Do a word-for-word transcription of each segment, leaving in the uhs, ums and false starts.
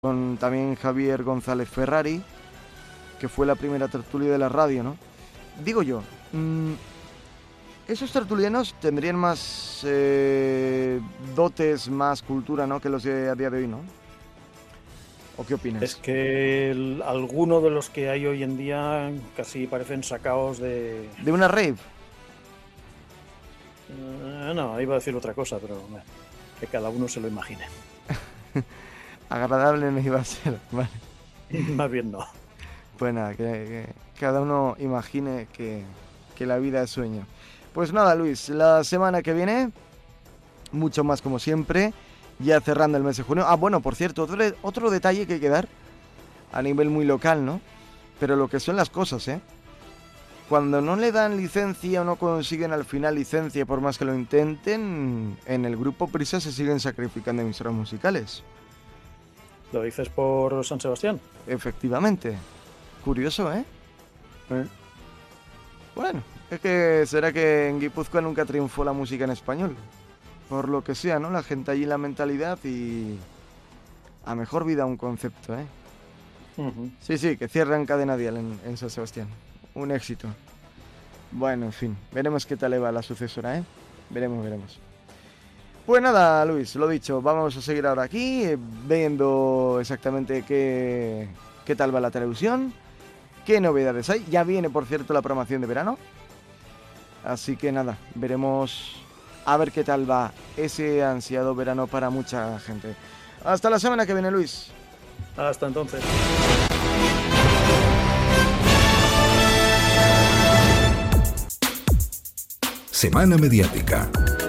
con también Javier González Ferrari, que fue la primera tertulia de la radio, ¿no? Digo yo, mmm, esos tertulianos tendrían más eh, dotes, más cultura, ¿no?, que los de a día de hoy, ¿no? ¿O qué opinas? Es que el, algunos de los que hay hoy en día casi parecen sacados de... ¿De una rave? Uh, no, iba a decir otra cosa, pero bueno, que cada uno se lo imagine. Agradable no iba a ser, vale. Más bien no. Pues nada, que, que cada uno imagine que, que la vida es sueño. Pues nada, Luis, la semana que viene, mucho más como siempre, ya cerrando el mes de junio. Ah, bueno, por cierto, otro, otro detalle que hay que dar, a nivel muy local, ¿no? Pero lo que son las cosas, ¿eh? Cuando no le dan licencia o no consiguen al final licencia, por más que lo intenten, en el grupo Prisa se siguen sacrificando emisoras musicales. ¿Lo dices por San Sebastián? Efectivamente. Curioso, ¿eh? ¿Eh? Bueno, es que será que en Guipúzcoa nunca triunfó la música en español. Por lo que sea, ¿no? La gente allí la mentalidad y... a mejor vida un concepto, ¿eh? Uh-huh. Sí, sí, que cierran Cadena Dial en, en San Sebastián. Un éxito. Bueno, en fin, veremos qué tal le va a la sucesora, ¿eh? Veremos, veremos. Pues nada, Luis, lo dicho, vamos a seguir ahora aquí, eh, viendo exactamente qué, qué tal va la televisión, qué novedades hay. Ya viene, por cierto, la programación de verano. Así que nada, veremos a ver qué tal va ese ansiado verano para mucha gente. Hasta la semana que viene, Luis. Hasta entonces. Semana mediática.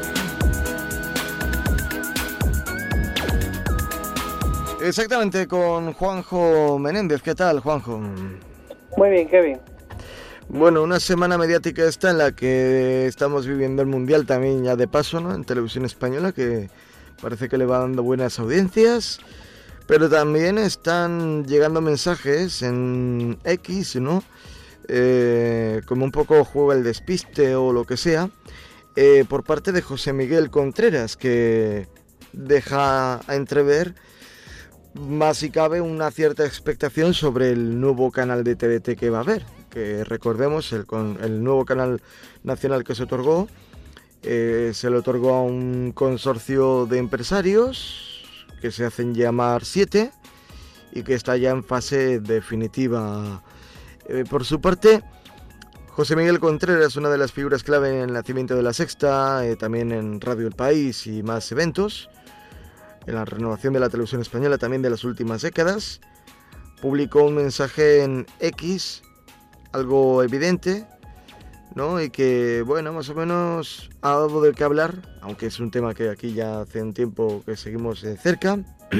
Exactamente, con Juanjo Menéndez. ¿Qué tal, Juanjo? Muy bien, Kevin. Bueno, una semana mediática esta en la que estamos viviendo el Mundial también ya de paso, ¿no? En televisión española, que parece que le va dando buenas audiencias, pero también están llegando mensajes en X, ¿no? Eh, como un poco juego el despiste o lo que sea, eh, por parte de José Miguel Contreras, que deja a entrever más si cabe una cierta expectación sobre el nuevo canal de T D T que va a haber, que recordemos el, con el nuevo canal nacional que se otorgó, eh, se le otorgó a un consorcio de empresarios que se hacen llamar Siete y que está ya en fase definitiva. Eh, por su parte, José Miguel Contreras, una de las figuras clave en el nacimiento de La Sexta, eh, también en Radio El País y más eventos, en la renovación de la televisión española también de las últimas décadas, publicó un mensaje en X, algo evidente, ¿no? Y que, bueno, más o menos ha dado de qué hablar, aunque es un tema que aquí ya hace un tiempo que seguimos de cerca.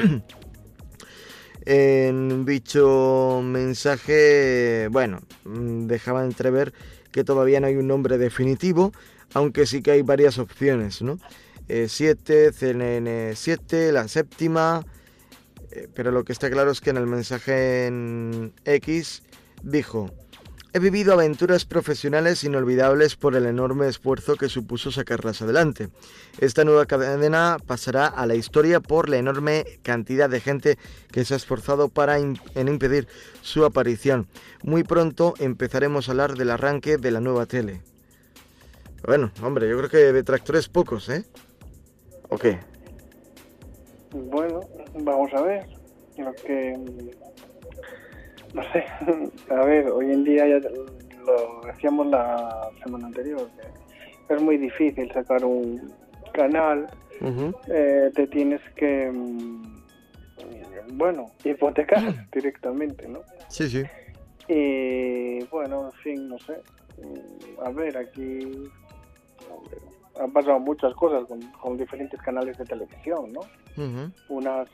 En dicho mensaje, bueno, dejaba entrever que todavía no hay un nombre definitivo, aunque sí que hay varias opciones, ¿no? siete, C N N siete, la séptima, eh, pero lo que está claro es que en el mensaje en X dijo: he vivido aventuras profesionales inolvidables por el enorme esfuerzo que supuso sacarlas adelante. Esta nueva cadena pasará a la historia por la enorme cantidad de gente que se ha esforzado para in- en impedir su aparición. Muy pronto empezaremos a hablar del arranque de la nueva tele. Bueno, hombre, yo creo que detractores pocos, ¿eh? ¿O qué? Bueno, vamos a ver. Lo que... No sé. A ver, hoy en día, ya lo decíamos la semana anterior, que es muy difícil sacar un canal. Uh-huh. Eh, te tienes que, bueno, hipotecar directamente, ¿no? Sí, sí. Y bueno, en fin, no sé. A ver, aquí... han pasado muchas cosas con, con diferentes canales de televisión, ¿no? Uh-huh. Unas,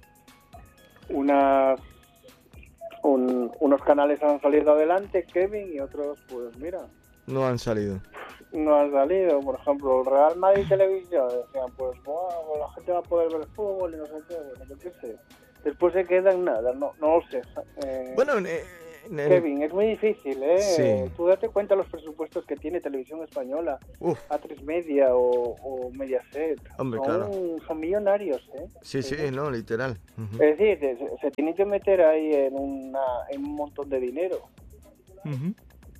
unas, un, unos canales han salido adelante, Kevin, y otros, pues mira, No han salido. no han salido. Por ejemplo, el Real Madrid Televisión, decían, pues, wow, la gente va a poder ver fútbol y no sé qué, bueno, yo qué sé. Después se queda en nada, no, no lo sé. Eh... Bueno, eh, En el- Kevin, es muy difícil, ¿eh? Sí. Tú date cuenta los presupuestos que tiene Televisión Española, Uf, A tres Media o, o Mediaset. Hombre, son, claro. son millonarios, ¿eh? sí, sí, no, literal. Ujú. Es decir, se, se tienen que meter ahí en, una, en un montón de dinero. Ujú.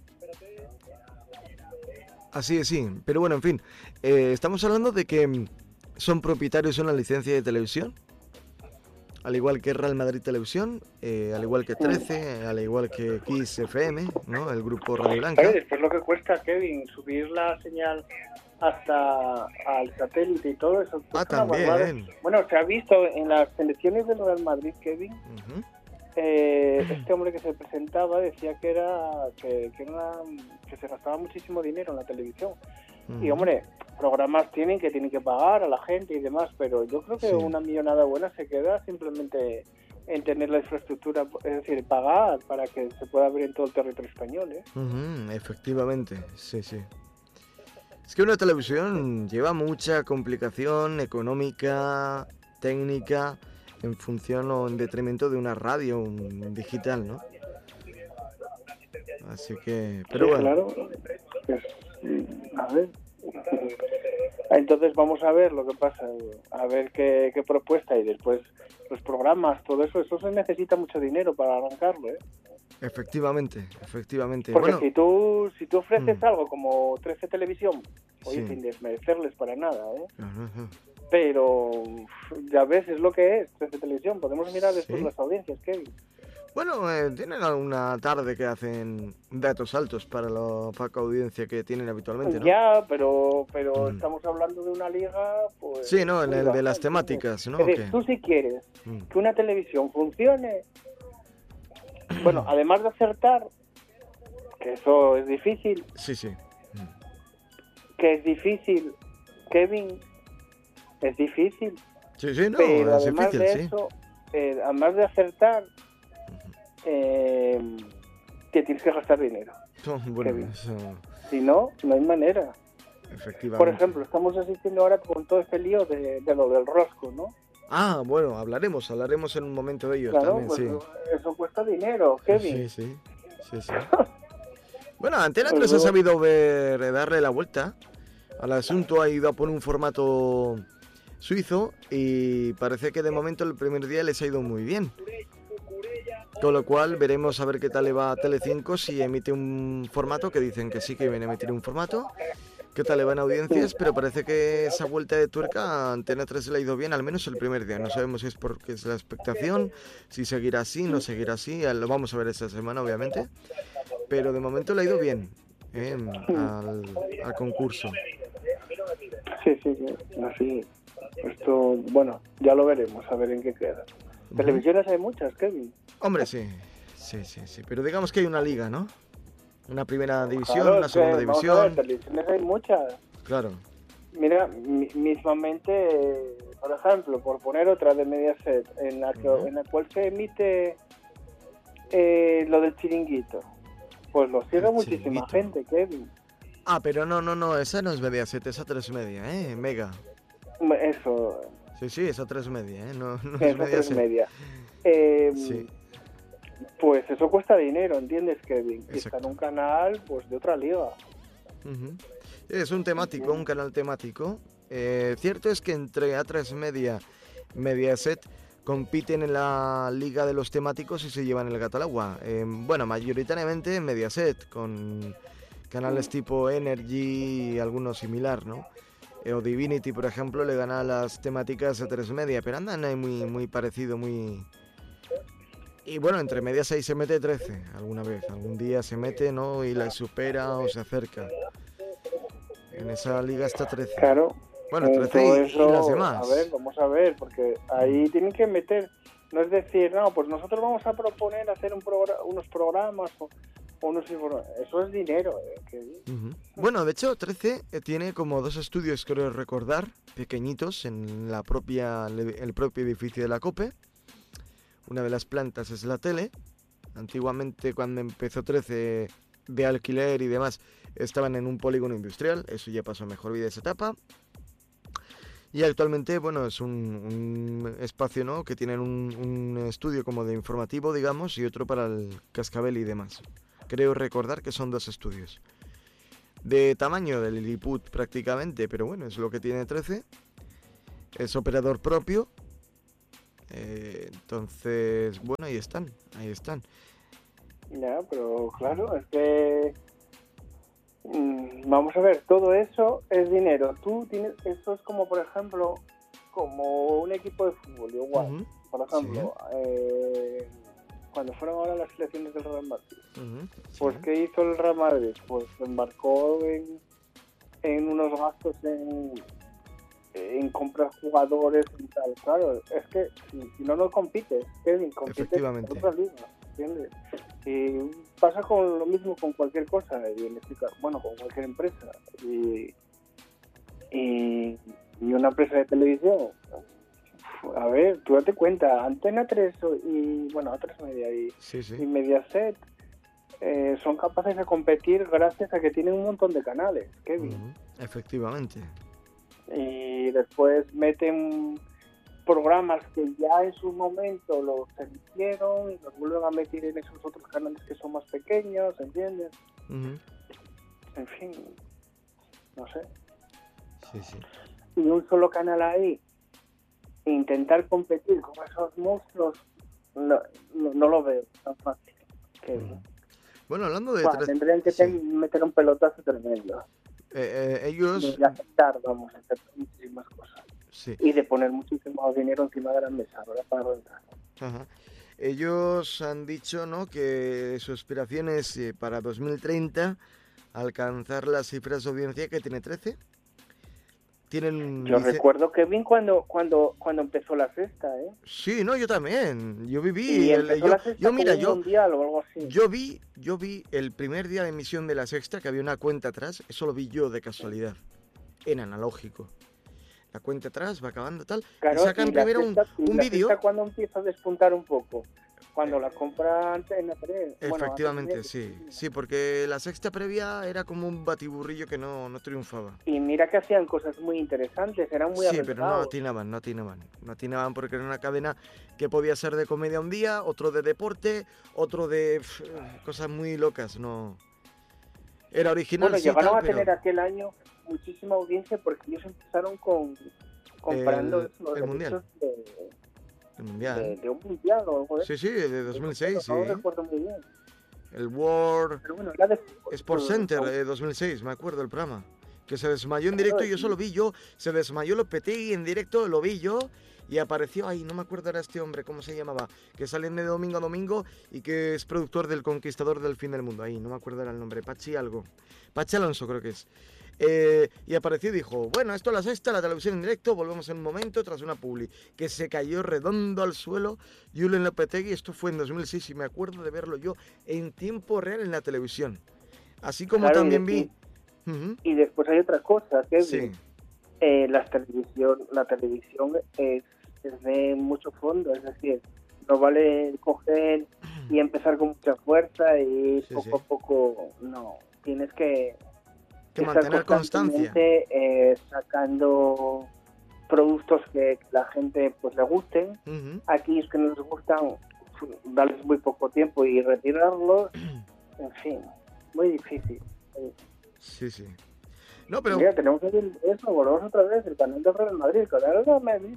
Así es, sí. Pero bueno, en fin, eh, estamos hablando de que mm, son propietarios de una licencia de televisión, al igual que Real Madrid Televisión, eh, al igual que trece, al igual que Kiss F M, ¿no? El grupo Radio Blanca. ¿Sabes? Después lo que cuesta, Kevin, subir la señal hasta al satélite y todo eso. Ah, cuesta una barbada. también. Bueno, se ha visto en las elecciones del Real Madrid, Kevin, Ujú. eh, este hombre que se presentaba decía que era que, que, era una- que se gastaba muchísimo dinero en la televisión. Y Ujú. hombre, programas tienen que tienen que pagar a la gente y demás, pero yo creo que Sí. una millonada buena se queda simplemente en tener la infraestructura, es decir, pagar para que se pueda ver en todo el territorio español, ¿eh? Ujú, efectivamente, sí, sí. Es que una televisión lleva mucha complicación económica, técnica, en función o en detrimento de una radio un digital, ¿no? Así que, pero Sí, bueno, claro. Pues, a ver. Entonces vamos a ver lo que pasa, a ver qué, qué propuesta y después los programas, todo eso, eso se necesita mucho dinero para arrancarlo, ¿eh? efectivamente, efectivamente. Porque Bueno, si tú si tú ofreces Mm. algo como trece Televisión, oye, Sí. sin desmerecerles para nada, ¿eh? ajá, ajá. Pero uf, ya ves, es lo que es trece Televisión. Podemos mirar después Sí. las audiencias, Kevin. Bueno, eh, tienen alguna tarde que hacen datos altos para la poca audiencia que tienen habitualmente, ¿no? Ya, pero pero Mm. estamos hablando de una liga, pues... Sí, no, en muy el de baja, las ¿entiendes? temáticas, ¿no? Es decir, ¿Qué? tú si quieres Mm. que una televisión funcione, bueno, además de acertar, que eso es difícil, Sí, sí. Mm. que es difícil, Kevin, es difícil, Sí, sí, no, pero es además difícil, de sí. eso, eh, además de acertar, eh, que tienes que gastar dinero. No, bueno, Kevin. eso, Si no, no hay manera. efectivamente. Por ejemplo, estamos asistiendo ahora con todo este lío de, de lo del rosco, ¿no? Ah, bueno, hablaremos, hablaremos en un momento de ellos Claro, también, pues sí. eso cuesta dinero, Kevin. Sí, sí, sí, sí. Bueno, Antena Pues tres ha luego- sabido ver, eh, darle la vuelta al asunto, ha ido a por un formato suizo y parece que de momento el primer día les ha ido muy bien. Con lo cual veremos a ver qué tal le va a Telecinco si emite un formato, que dicen que sí que viene a emitir un formato, qué tal le van audiencias, pero parece que esa vuelta de tuerca a Antena tres le ha ido bien, al menos el primer día. No sabemos si es porque es la expectación, si seguirá así, no seguirá así, lo vamos a ver esta semana obviamente, pero de momento le ha ido bien ¿eh? al, al concurso. Sí, sí, sí, así. Esto, bueno, ya lo veremos, a ver en qué queda. Televisiones hay muchas, Kevin. Hombre, sí, sí, sí, sí, pero digamos que hay una liga, ¿no? Una primera división, Claro, una es que, segunda vamos a ver, división, televisiones hay muchas. claro. Mira, mi- mismamente, eh, por ejemplo, por poner otra de Mediaset, en la, que, Ujú. en la cual se emite eh, lo del chiringuito, pues lo sigue El muchísima Chiringuito. gente, Kevin. Ah, pero no, no, no, esa no es Mediaset, esa tres media, ¿eh? Mega. Eso, Sí, sí, esa tres media, ¿eh? No, no es eso tres Mediaset. media. Eh, Sí. Pues eso cuesta dinero, ¿entiendes, Kevin? Y está Exacto. en un canal, pues, de otra liga. Ujú. Es un temático, un canal temático. Eh, cierto es que entre A tres Media y Mediaset compiten en la liga de los temáticos y se llevan el gato al agua. Eh, bueno, mayoritariamente Mediaset, con canales tipo Energy y alguno similar, ¿no? Eh, o Divinity, por ejemplo, le gana las temáticas a tres Media, pero andan ahí muy, muy parecido, muy... Y bueno, entre Mediaset y se mete trece alguna vez. Algún día se mete, ¿no? Y la supera o se acerca. En esa liga está trece. Claro. Bueno, Eh, trece todo y, y eso, las demás. A ver, vamos a ver, porque ahí tienen que meter, no es decir, no, pues nosotros vamos a proponer hacer un progra- unos programas o, o unos informa- eso es dinero. eh, que- Ujú. Bueno, de hecho, trece eh, tiene como dos estudios, creo recordar, pequeñitos, en la propia, el propio edificio de la COPE. Una de las plantas es la tele. Antiguamente, cuando empezó trece de alquiler y demás, estaban en un polígono industrial. Eso ya pasó a mejor vida esa etapa. Y actualmente, bueno, es un, un espacio, ¿no?, que tienen un, un estudio como de informativo, digamos, y otro para el Cascabel y demás. Creo recordar que son dos estudios. De tamaño del Lilliput prácticamente, pero bueno, es lo que tiene trece. Es operador propio. Eh, entonces, bueno, ahí están, ahí están. Ya, pero claro, es que mm, vamos a ver, todo eso es dinero. Tú tienes, eso es como, por ejemplo, como un equipo de fútbol, igual. Uh-huh. Por ejemplo, Sí. eh, cuando fueron ahora las selecciones del Real Madrid, Uh-huh. Sí. pues ¿qué hizo el Real Madrid? Pues embarcó en, en unos gastos en, en comprar jugadores y tal. Claro, es que si, si no, no compites, Kevin, compites en Efectivamente. otra liga, ¿entiendes? Y pasa con lo mismo con cualquier cosa, y en este caso, bueno, con cualquier empresa. Y, y, y una empresa de televisión, a ver, tú date cuenta, Antena tres y, bueno, A tres Media y, Sí, sí. y Mediaset eh, son capaces de competir gracias a que tienen un montón de canales, Kevin. Uh-huh. Efectivamente. Y después meten programas que ya en su momento los emitieron y los vuelven a meter en esos otros canales que son más pequeños, ¿entiendes? Uh-huh. En fin, no sé. Sí, sí. Y un solo canal ahí, intentar competir con esos monstruos, no, no, no lo veo tan fácil. Que, Uh-huh. Bueno, hablando de... bueno, tres... tendrían que sí. ten- meter un pelotazo tremendo. Eh, eh, ellos... De aceptar, vamos, a hacer muchísimas cosas. Sí. Y de poner muchísimo dinero encima de la mesa, ¿verdad? Para rentar. Ajá. Ellos han dicho, ¿no?, que su aspiración es eh, para dos mil treinta alcanzar las cifras de audiencia que tiene trece. Tienen... Yo dice... recuerdo que bien cuando cuando cuando empezó la sexta, ¿eh? Sí, no, yo también. Yo viví... Y el- empezó yo, la sexta yo, con mira, un yo, mundial o algo así. yo vi, yo vi el primer día de emisión de la sexta, que había una cuenta atrás. Eso lo vi yo de casualidad. En analógico. La cuenta atrás va acabando tal. Claro, y sacan y la primero un, sexta- y un la vídeo. sexta cuando empieza a despuntar un poco. Cuando la compra Antena tres. Bueno, Efectivamente, Antena sí. tres. Sí, porque la sexta previa era como un batiburrillo que no, no triunfaba. Y mira que hacían cosas muy interesantes, eran muy Sí, pero no arriesgados. atinaban, no atinaban. No atinaban porque era una cadena que podía ser de comedia un día, otro de deporte, otro de pf, cosas muy locas. No. Era original, Bueno, sí, llegaron tal, a pero tener aquel año muchísima audiencia porque ellos empezaron con comprando El- los el mundial. derechos de, el de, mundial. de un mundial o algo de Sí, sí, de dos mil seis, sí. No lo recuerdo muy bien. El World Pero bueno, era de fútbol. Sports Center Con- de dos mil seis, me acuerdo el programa. Que se desmayó en directo y yo solo vi yo. Se desmayó Lopetegui en directo, lo vi yo. Y apareció, ay, no me acuerdo ahora este hombre, ¿cómo se llamaba? Que salen de domingo a domingo y que es productor del Conquistador del Fin del Mundo. Ahí, no me acuerdo ahora el nombre. Pachi algo. Pachi Alonso creo que es. Eh, y apareció y dijo, bueno, esto es la sexta, la televisión en directo, volvemos en un momento tras una publi. Que se cayó redondo al suelo Julen Lopetegui, esto fue en dos mil seis y me acuerdo de verlo yo en tiempo real en la televisión. Así como Claro, también y- vi... Ujú, Y después hay otra cosa, que sí, eh, la televisión, la televisión es, es de mucho fondo, es decir, no vale coger y empezar con mucha fuerza y Sí, poco sí. a poco, no, tienes que, que estar mantener constancia. constantemente, eh, sacando productos que la gente pues le gusten. Ujú, Aquellos que no les gustan, darles muy poco tiempo y retirarlos, en fin, muy difícil. sí, sí. No, pero... Mira, tenemos que ver eso, volvemos otra vez, el canal del Real Madrid, el canal del Real Madrid.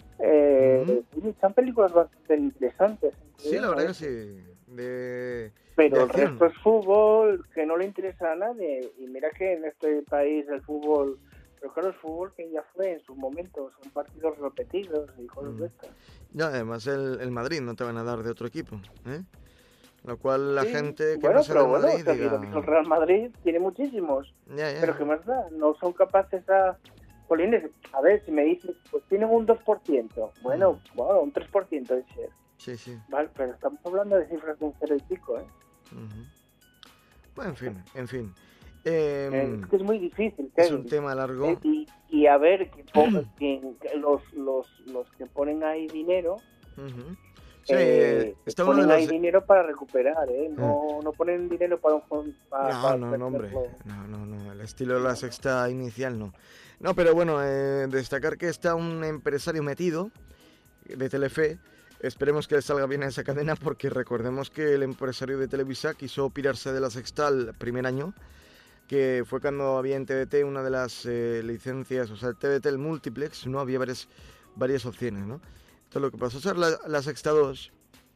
Eh, Son películas bastante interesantes. Sí, la verdad que ¿eh? sí. De... Pero de el acción. resto es fútbol que no le interesa a nadie. Y mira que en este país el fútbol, pero claro, el fútbol que ya fue en sus momentos, son partidos repetidos y cosas Mm. de estas. Ya, además el, el Madrid no te van a dar de otro equipo, ¿eh? Lo cual la Sí, gente que bueno, no sea pero del bueno, Madrid o sea, diga... lo que hizo el Real Madrid tiene muchísimos. Ya, ya. Pero ¿qué más da? No son capaces a... Polines, a ver, si me dices, pues tienen un dos por ciento. Bueno, Mm. bueno, un tres por ciento de share. Sí, sí. Vale, pero estamos hablando de cifras de un cero y pico, ¿eh? Ujú. Bueno, en fin, en fin. Eh, Eh, es que es muy difícil, es Kevin. un tema largo. Eh, y, y a ver, que pon- que- que los, los, los que ponen ahí dinero, Ujú. Sí, eh, está uno de ponen ahí los... dinero para recuperar, ¿eh? No, no ponen dinero para un fondo. para- No, para no, no, hombre. hacerlo. No, no, no. El estilo de la sexta inicial no. No, pero bueno, eh, destacar que está un empresario metido de Telefe. Esperemos que le salga bien a esa cadena, porque recordemos que el empresario de Televisa quiso pirarse de la Sexta el primer año, que fue cuando había en T V T una de las eh, licencias, o sea, el T V T, el multiplex, ¿no? Había varias, varias opciones, ¿no? Entonces lo que pasó a ser la, la Sexta dos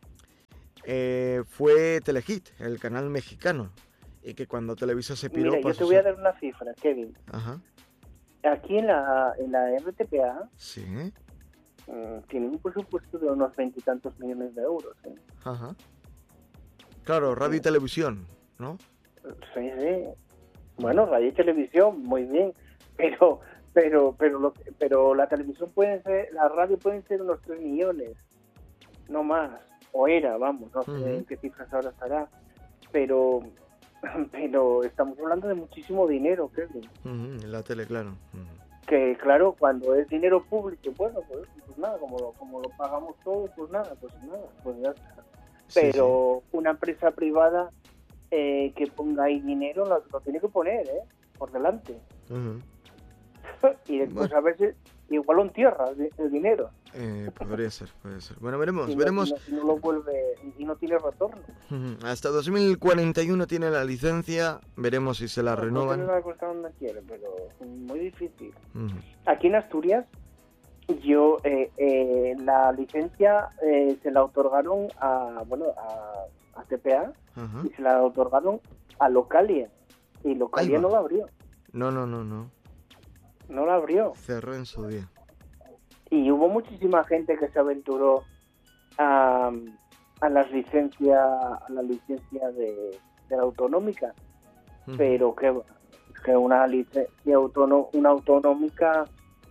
eh, fue Telehit, el canal mexicano, y que cuando Televisa se piró... Mira, yo te voy a dar una cifra, Kevin. Ajá. Aquí en la, en la R T P A Sí. mmm, tiene un presupuesto de unos veintitantos millones de euros. ¿eh? Ajá. Claro, radio y televisión, ¿no? Sí, sí. Bueno, radio y televisión, muy bien. Pero pero pero lo, pero la televisión puede ser, la radio pueden ser unos tres millones, no más. O era, vamos, no sé Uh-huh. en qué cifras ahora estará. Pero pero estamos hablando de muchísimo dinero, Kevin. Uh-huh, en la tele, claro. Uh-huh. Que claro, cuando es dinero público, bueno, pues, pues nada, como lo, como lo pagamos todos, pues nada, pues nada, pues ya está. Sí, Pero sí. Una empresa privada eh, que ponga ahí dinero, lo, lo tiene que poner, ¿eh? Por delante. Uh-huh. Y después Bueno. a veces igual lo entierra el, el dinero. Eh, podría ser, puede ser. Bueno, veremos, Y no, veremos. y no, y no lo vuelve, y no tiene retorno. Uh-huh. Hasta dos mil cuarenta y uno tiene la licencia, veremos si se la No, renovan. no tiene la cosa donde quiere, pero muy difícil. Uh-huh. Aquí en Asturias, yo eh, eh, la licencia eh, se la otorgaron a bueno a, a T P A Uh-huh. y se la otorgaron a Localia, y Localia Ahí va. no la abrió, No, no, no, no. no la abrió. Cerró en su día. Y hubo muchísima gente que se aventuró a, a las licencias a la licencia de, de la autonómica, Uh-huh. pero que, que una licencia autóno, una autonómica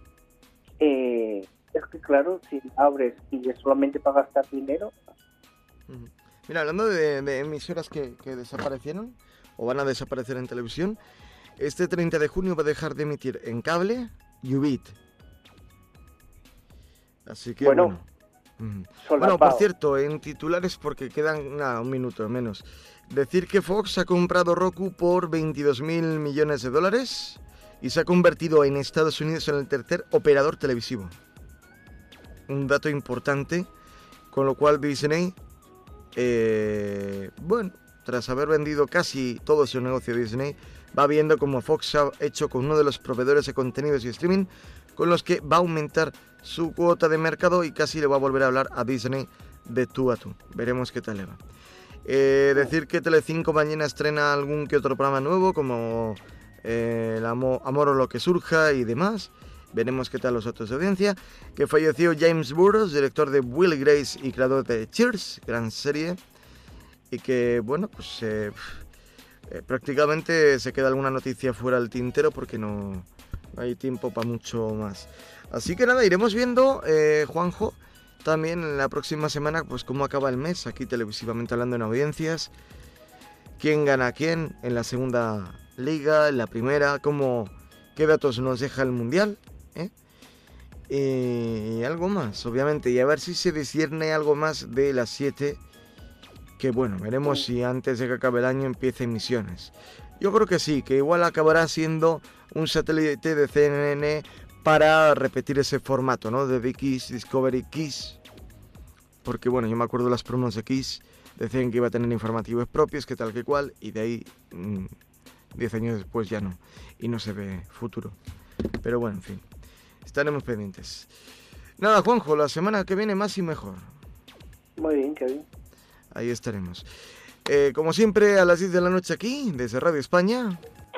eh, es que claro, si abres y es solamente para gastar dinero. Uh-huh. Mira, hablando de, de emisoras que, que desaparecieron o van a desaparecer en televisión, este treinta de junio va a dejar de emitir en cable Ubit. Así que Bueno, bueno. Uh-huh. solapado. Bueno, por cierto, en titulares, porque quedan nada, un minuto menos. Decir que Fox ha comprado Roku por veintidós mil millones de dólares y se ha convertido en Estados Unidos en el tercer operador televisivo. Un dato importante, con lo cual Disney, eh, bueno, tras haber vendido casi todo su negocio Disney, va viendo como Fox ha hecho con uno de los proveedores de contenidos y streaming con los que va a aumentar su cuota de mercado y casi le va a volver a hablar a Disney de tú a tú. Veremos qué tal le va. Eh, decir que Telecinco mañana estrena algún que otro programa nuevo, como eh, el Amor, Amor o lo que surja y demás. Veremos qué tal los otros de audiencia. Que falleció James Burrows, director de Will y Grace y creador de Cheers, gran serie. Y que, bueno, pues eh, eh, prácticamente se queda alguna noticia fuera del tintero porque no, no hay tiempo para mucho más. Así que nada, iremos viendo, eh, Juanjo, también en la próxima semana, pues cómo acaba el mes, aquí televisivamente hablando en audiencias. Quién gana a quién en la segunda liga, en la primera, cómo, qué datos nos deja el Mundial, ¿eh? Y algo más, obviamente, y a ver si se discierne algo más de las siete, que bueno, veremos si antes de que acabe el año empiece emisiones. Yo creo que sí, que igual acabará siendo un satélite de C N N para repetir ese formato, ¿no? De Kiss, Discovery Kiss, porque bueno, yo me acuerdo de las promos de Kiss, decían que iba a tener informativos propios, que tal que cual, y de ahí, mmm, diez años después ya no, y no se ve futuro. Pero bueno, en fin, estaremos pendientes. Nada, Juanjo, la semana que viene más y mejor. Muy bien, Kevin. Ahí estaremos. Eh, como siempre, a las diez de la noche aquí, desde Radio España.